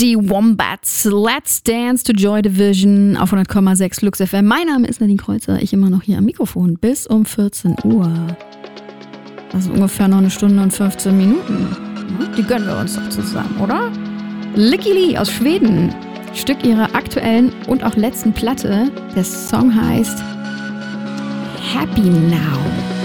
Die Wombats, Let's Dance to Joy Division auf 100,6 Lux FM. Mein Name ist Nadine Kreuzer, ich immer noch hier am Mikrofon bis um 14 Uhr. Das ist ungefähr noch 1 Stunde und 15 Minuten. Die gönnen wir uns doch zusammen, oder? Lykke Li aus Schweden, Stück ihrer aktuellen und auch letzten Platte. Der Song heißt Happy Now.